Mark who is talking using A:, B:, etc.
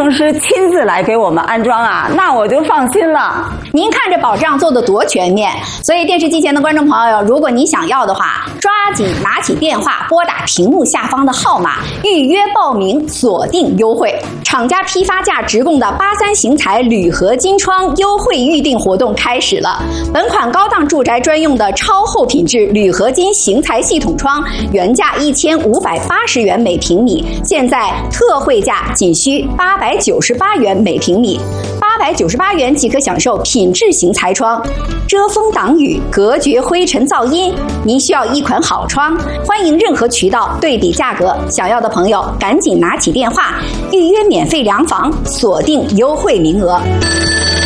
A: 装师亲自来给我们安装啊，那我就放心了。
B: 您看这保障做得多全面，所以电视机前的观众朋友，如果你想要的话，抓紧拿起电话，拨打屏幕下方的号码，预约报名，锁定优惠。厂家批发价直供的83型材铝合金窗优惠预定活动开始了。本款高档住宅专用的超厚品质铝合金型材系统窗，原价1580元每平米，现在特惠价仅需898元每平米。898元即可享受品质型材窗，遮风挡雨，隔绝灰尘噪音。您需要一款好窗，欢迎任何渠道对比价格。想要的朋友赶紧拿起电话，预约免费量房，锁定优惠名额。